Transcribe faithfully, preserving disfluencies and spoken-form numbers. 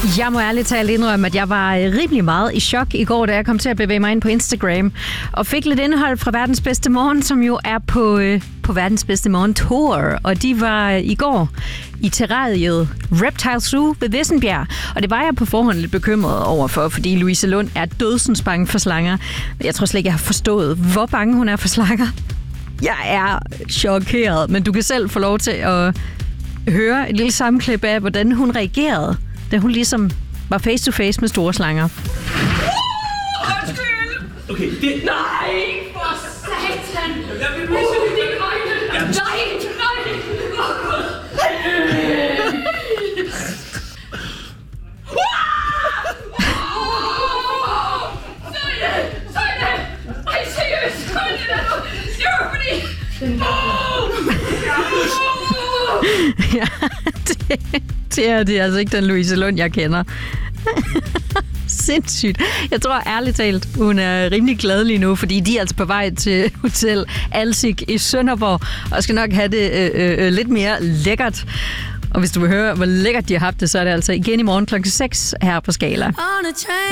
Jeg må ærligt talt indrømme, at jeg var rimelig meget i chok i går, da jeg kom til at bevæge mig ind på Instagram og fik lidt indhold fra Verdens Bedste Morgen, som jo er på, øh, på Verdens Bedste Morgen Tour. Og de var i går i terrariet Reptile Zoo ved Vissenbjerg. Og det var jeg på forhånd lidt bekymret overfor, fordi Louise Lund er dødsens bange for slanger. Jeg tror slet ikke, jeg har forstået, hvor bange hun er for slanger. Jeg er chokeret, men du kan selv få lov til at høre et lille sammenklip af, hvordan hun reagerede, da hun ligesom var face to face med store slanger. Undskyld! Okay, det... Nej, for satan! Jeg vil misse uh, dine øjne! Nej, nej! Søjne! Søjne! Ej, seriøst! Søjne, det er nu! Det var fordi... Ja, det, det, er, det er altså ikke den Louise Lund, jeg kender. Sindssygt. Jeg tror ærligt talt, hun er rimelig glad lige nu, fordi de er altså på vej til Hotel Alsik i Sønderborg, og skal nok have det øh, øh, lidt mere lækkert. Og hvis du vil høre, hvor lækkert de har haft det, så er det altså igen i morgen klokken seks her på Skala.